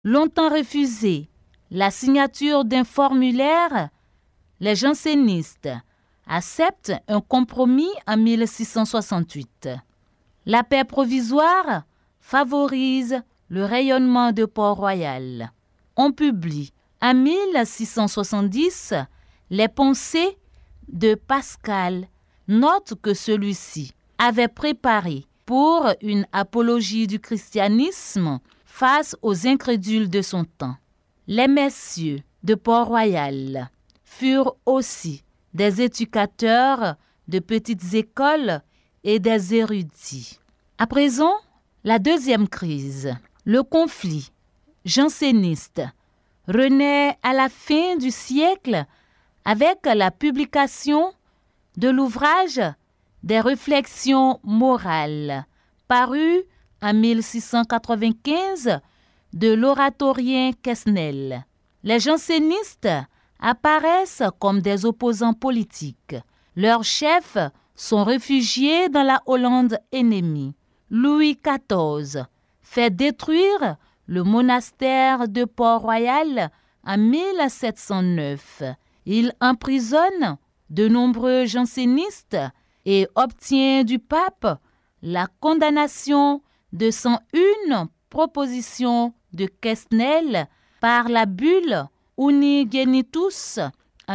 Longtemps refusé la signature d'un formulaire, les jansénistes acceptent un compromis en 1668. La paix provisoire favorise le rayonnement de Port-Royal. On publie en 1670 les pensées de Pascal, note que celui-ci avait préparée pour une apologie du christianisme face aux incrédules de son temps. Les messieurs de Port-Royal furent aussi des éducateurs de petites écoles et des érudits. À présent, la deuxième crise, le conflit janséniste, renaît à la fin du siècle avec la publication de l'ouvrage des réflexions morales, paru en 1695 de l'oratorien Quesnel. Les jansénistes apparaissent comme des opposants politiques. Leurs chefs sont réfugiés dans la Hollande ennemie. Louis XIV fait détruire le monastère de Port-Royal en 1709. Il emprisonne de nombreux jansénistes et obtient du pape la condamnation de 101 propositions de Quesnel par la bulle Unigenitus en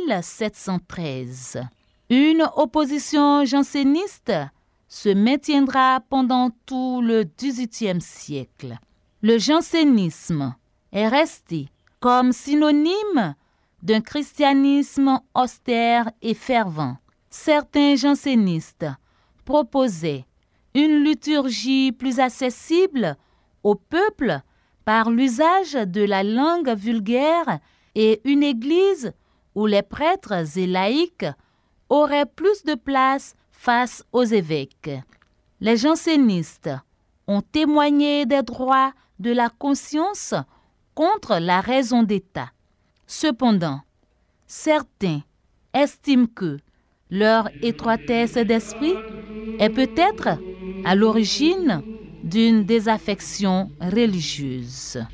1713. Une opposition janséniste se maintiendra pendant tout le XVIIIe siècle. Le jansénisme est resté comme synonyme d'un christianisme austère et fervent. Certains jansénistes proposaient une liturgie plus accessible au peuple par l'usage de la langue vulgaire et une église où les prêtres et laïcs auraient plus de place face aux évêques. Les jansénistes ont témoigné des droits de la conscience contre la raison d'État. Cependant, certains estiment que leur étroitesse d'esprit est peut-être à l'origine d'une désaffection religieuse.